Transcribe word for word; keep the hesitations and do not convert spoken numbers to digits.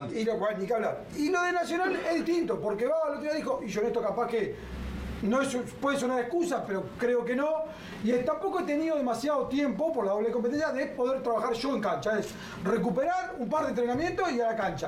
Y lo cual, ni que hablar. Y lo de Nacional es distinto, porque va, el otro día dijo, y yo en esto capaz que no es, puede sonar excusa, pero creo que no. Y tampoco he tenido demasiado tiempo, por la doble competencia, de poder trabajar yo en cancha. Es recuperar un par de entrenamientos y a la cancha.